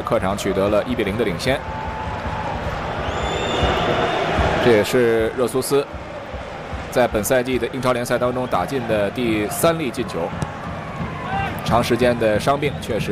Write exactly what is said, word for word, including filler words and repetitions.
客场取得了一比零的领先。这也是热苏斯在本赛季的英超联赛当中打进的第三粒进球。长时间的伤病确实